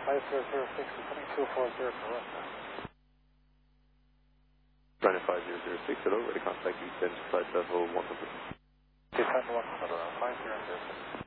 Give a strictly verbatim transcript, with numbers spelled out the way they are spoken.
five zero zero six, coming two four zero for Russia. Running five zero zero six, hello, ready contact East End, flight level one hundred. Descend one hundred, five zero zero six.